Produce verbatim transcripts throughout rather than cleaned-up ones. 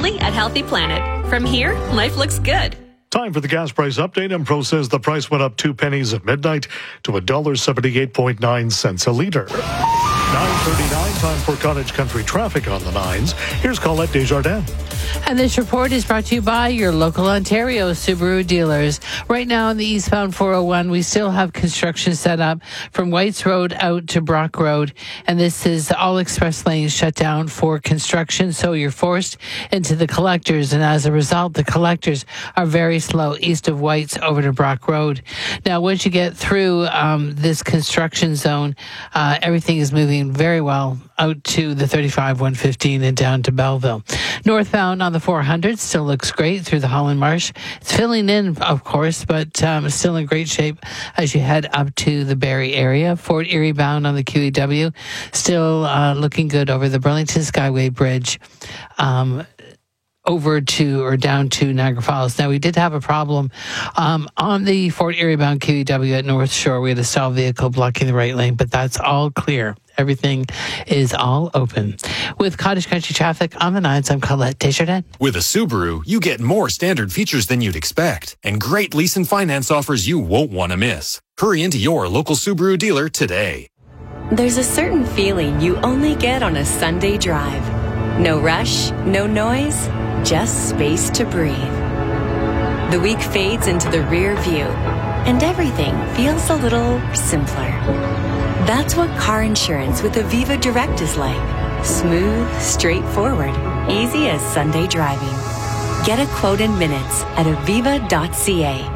only at Healthy Planet. From here, life looks good. Time for the gas price update. Empro says the price went up two pennies at midnight to one dollar seventy-eight point nine cents a litre. nine thirty-nine, time for Cottage Country traffic on the nines. Here's Colette Desjardins. And this report is brought to you by your local Ontario Subaru dealers. Right now on the eastbound four oh one, we still have construction set up from Whites Road out to Brock Road. And this is all express lanes shut down for construction. So you're forced into the collectors. And as a result, the collectors are very slow east of Whites over to Brock Road. Now, once you get through um, this construction zone, uh, everything is moving very well out to the thirty-five one fifteen and down to Belleville. Northbound on the four hundred still looks great through the Holland Marsh. It's filling in, of course, but um, still in great shape as you head up to the Barrie area. Fort Erie bound on the Q E W still uh, looking good over the Burlington Skyway Bridge. Um, over to or down to Niagara Falls. Now, we did have a problem um, on the Fort Erie bound Q E W at North Shore. We had a stalled vehicle blocking the right lane, but that's all clear. Everything is all open. With Cottage Country traffic on the nines, I'm Colette Desjardins. With a Subaru, you get more standard features than you'd expect, and great lease and finance offers you won't want to miss. Hurry into your local Subaru dealer today. There's a certain feeling you only get on a Sunday drive. No rush, no noise, just space to breathe. The week fades into the rear view, and everything feels a little simpler. That's what car insurance with Aviva Direct is like. Smooth, straightforward, easy as Sunday driving. Get a quote in minutes at aviva dot c a.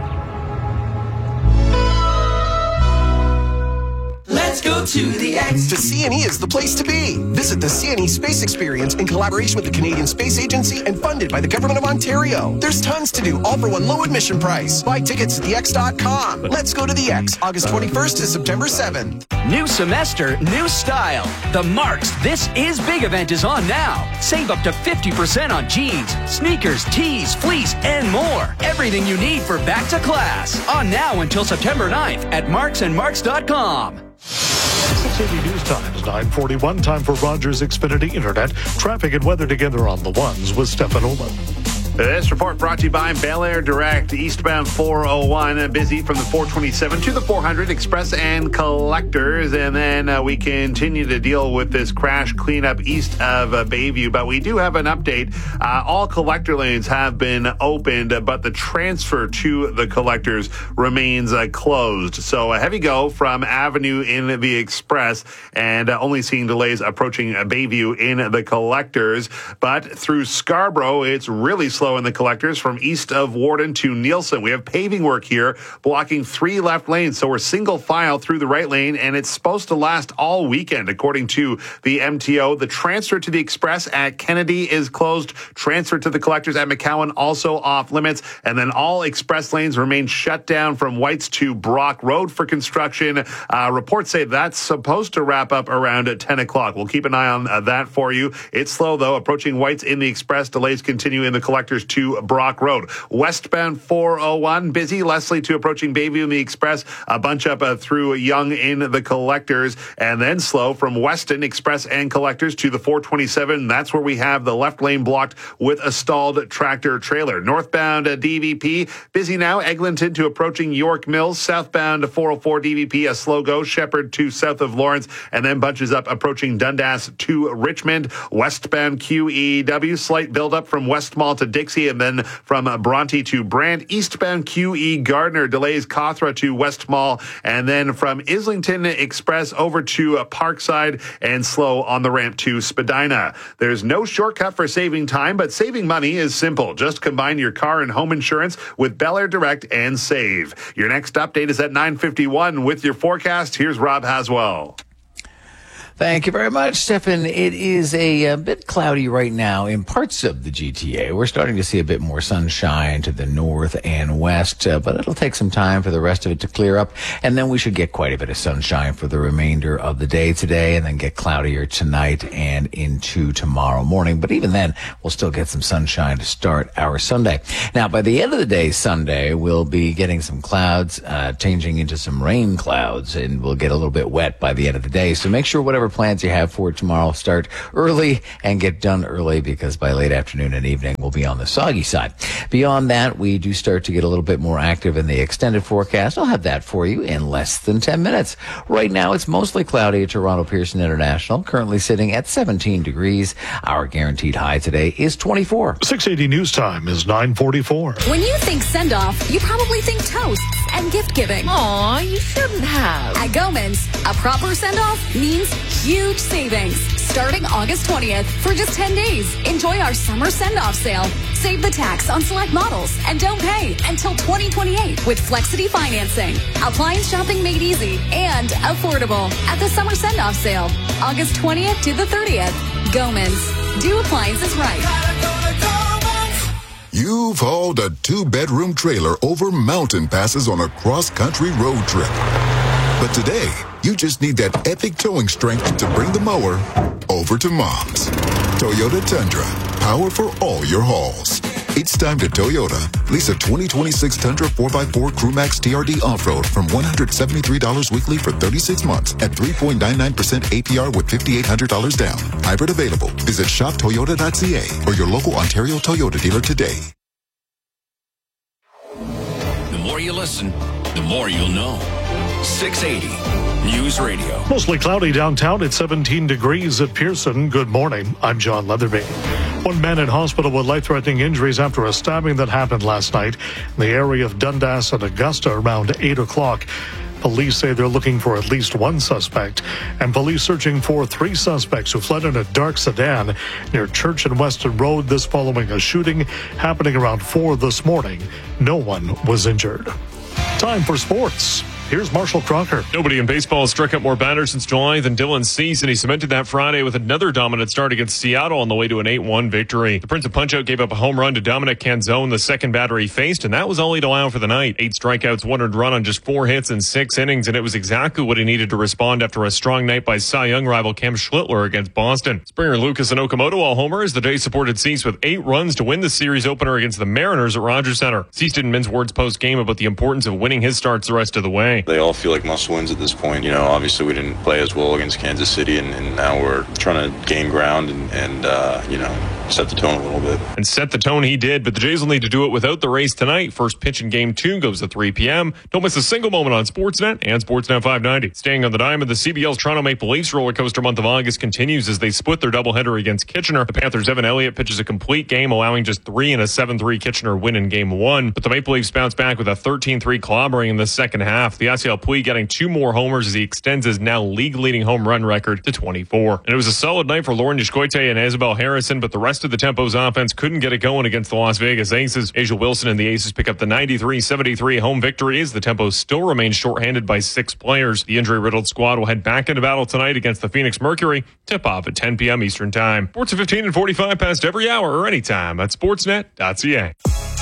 Let's go to the X. The C N E is the place to be. Visit the C N E Space Experience in collaboration with the Canadian Space Agency and funded by the Government of Ontario. There's tons to do, all for one low admission price. Buy tickets at the x dot com. Let's go to the X, August twenty-first to September seventh. New semester, new style. The Marks This Is Big event is on now. Save up to fifty percent on jeans, sneakers, tees, fleece, and more. Everything you need for back to class. On now until September ninth at marks and marks dot com. six eighty News Times, nine forty-one, time for Rogers Xfinity Internet. Traffic and weather together on the ones with Stefan Olin. This report brought to you by Bel Air Direct, eastbound four oh one, busy from the four twenty-seven to the four hundred, express and collectors. And then uh, we continue to deal with this crash cleanup east of uh, Bayview. But we do have an update. Uh, all collector lanes have been opened, but the transfer to the collectors remains uh, closed. So a heavy go from Avenue in the express, and uh, only seeing delays approaching uh, Bayview in the collectors. But through Scarborough, it's really slow in the collectors from east of Warden to Nielsen. We have paving work here blocking three left lanes, so we're single file through the right lane, and it's supposed to last all weekend according to the M T O. The transfer to the express at Kennedy is closed. Transfer to the collectors at McCowan also off limits, and then all express lanes remain shut down from Whites to Brock Road for construction. Uh, reports say that's supposed to wrap up around ten o'clock. We'll keep an eye on uh, that for you. It's slow though, approaching Whites in the express. Delays continue in the collectors to Brock Road. Westbound four oh one, busy. Leslie to approaching Bayview in the express. A bunch up uh, through Young in the collectors, and then slow from Weston express and collectors to the four twenty-seven. That's where we have the left lane blocked with a stalled tractor trailer. Northbound uh, D V P, busy now. Eglinton to approaching York Mills. Southbound four oh four D V P, a slow go. Shepherd to south of Lawrence, and then bunches up approaching Dundas to Richmond. Westbound Q E W, slight buildup from West Mall to Dixie, and then from Bronte to Brant. Eastbound Q E Gardner delays Cawthra to West Mall, and then from Islington Express over to Parkside, and slow on the ramp to Spadina. There's no shortcut for saving time, but saving money is simple. Just combine your car and home insurance with Bel Air Direct and save. Your next update is at nine fifty-one with your forecast. Here's Rob Haswell. Thank you very much, Stefan. It is a, a bit cloudy right now in parts of the G T A. We're starting to see a bit more sunshine to the north and west, uh, but it'll take some time for the rest of it to clear up, and then we should get quite a bit of sunshine for the remainder of the day today, and then get cloudier tonight and into tomorrow morning. But even then, we'll still get some sunshine to start our Sunday. Now, by the end of the day Sunday, we'll be getting some clouds uh, changing into some rain clouds, and we'll get a little bit wet by the end of the day. So make sure whatever whatever plans you have for tomorrow, start early and get done early, because by late afternoon and evening we'll be on the soggy side. Beyond that, we do start to get a little bit more active in the extended forecast. I'll have that for you in less than ten minutes. Right now, it's mostly cloudy at Toronto Pearson International, currently sitting at seventeen degrees. Our guaranteed high today is twenty-four. six eighty News Time is nine forty-four. When you think send-off, you probably think toasts and gift-giving. Aw, you shouldn't have. At Gomans, a proper send-off means huge savings. Starting August twentieth, for just ten days, enjoy our summer send-off sale. Save the tax on select models and don't pay until twenty twenty-eight with Flexity financing. Appliance shopping made easy and affordable at the summer send-off sale, August twentieth to the thirtieth. Gomans, do appliances right. You've hauled a two-bedroom trailer over mountain passes on a cross-country road trip. But today, you just need that epic towing strength to bring the mower over to Mom's. Toyota Tundra, power for all your hauls. It's time to Toyota. Lease a twenty twenty-six Tundra four by four CrewMax T R D off-road from one hundred seventy-three dollars weekly for thirty-six months at three point nine nine percent A P R with five thousand eight hundred dollars down. Hybrid available. Visit shop toyota dot c a or your local Ontario Toyota dealer today. The more you listen, the more you'll know. six eighty News Radio. Mostly cloudy downtown at seventeen degrees at Pearson. Good morning. I'm John Leatherby. One man in hospital with life-threatening injuries after a stabbing that happened last night in the area of Dundas and Augusta around eight o'clock. Police say they're looking for at least one suspect, and police searching for three suspects who fled in a dark sedan near Church and Weston Road, this following a shooting happening around four this morning. No one was injured. Time for sports. Here's Marshall Crocker. Nobody in baseball has struck out more batters since July than Dylan Cease, and he cemented that Friday with another dominant start against Seattle on the way to an eight one victory. The Prince of Punch-Out gave up a home run to Dominic Canzone, the second batter he faced, and that was all he'd allow for the night. Eight strikeouts, one earned run on just four hits in six innings, and it was exactly what he needed to respond after a strong night by Cy Young rival Cam Schlittler against Boston. Springer, Lucas, and Okamoto all homers. The day supported Cease with eight runs to win the series opener against the Mariners at Rogers Center. Cease didn't mince words post-game about the importance of winning his starts the rest of the way. They all feel like must wins at this point. You know, obviously we didn't play as well against Kansas City, and, and now we're trying to gain ground and, and uh, you know, set the tone a little bit. And set the tone he did, but the Jays will need to do it without the Rays tonight. First pitch in game two goes at three p.m. Don't miss a single moment on Sportsnet and Sportsnet five ninety. Staying on the diamond, the C B L's Toronto Maple Leafs roller coaster month of August continues as they split their doubleheader against Kitchener. The Panthers' Evan Elliott pitches a complete game, allowing just three and a seven three Kitchener win in game one. But the Maple Leafs bounce back with a thirteen three clobbering in the second half. The Yasiel Puig getting two more homers as he extends his now league-leading home run record to twenty-four. And it was a solid night for Lauren Yashkoite and Isabel Harrison, but the rest of the Tempo's offense couldn't get it going against the Las Vegas Aces. Asia Wilson and the Aces pick up the ninety-three seventy-three home victory as the Tempo still remains shorthanded by six players. The injury-riddled squad will head back into battle tonight against the Phoenix Mercury. Tip-off at ten p.m. Eastern Time. Sports at fifteen and forty-five past every hour or anytime at sportsnet dot c a.